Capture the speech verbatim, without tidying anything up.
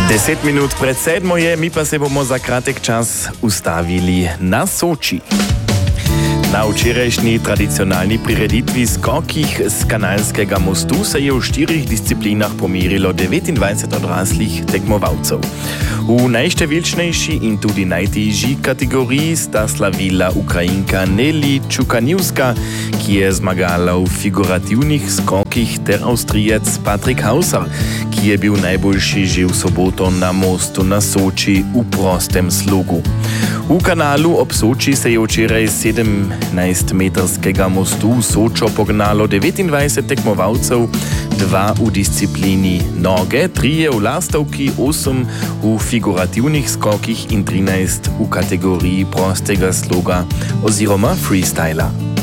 Deset minut pred sedmo je, mi pa se bomo za kratek čas ustavili na Soči. Na včerajšnji tradicionalni prireditvi skokih z Kanalskega mostu se je v štirih disciplinah pomerilo devetindvajset odraslih tekmovalcev. V najštevilčnejši in tudi najtežji kategoriji sta slavila Ukrajinka Nelly Čukanjivska, ki je zmagala v figurativnih skokih, ter Avstrijec Patrik Hauser, ki je bil najboljši že v soboto na mostu na Soči v prostem slogu. V kanalu ob Soči se je včeraj sedemnajstmetrskega mostu v Sočo pognalo devetindvajset tekmovalcev, dva v disciplini noge, trije v lastovki, osem v figurativnih skokih in trinajst v kategoriji prostega sloga oziroma freestyla.